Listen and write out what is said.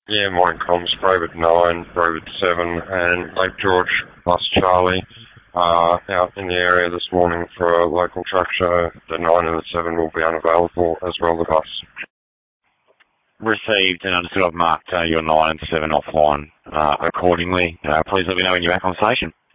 Yeah, morning comms, Braywood 9, Braywood 7, and Lake George plus Charlie out in the area this morning for a local truck show. The 9 and the 7 will be unavailable, as well the bus. Received and understood. I've marked your 9 and 7 offline accordingly. Please let me know when you're back on station.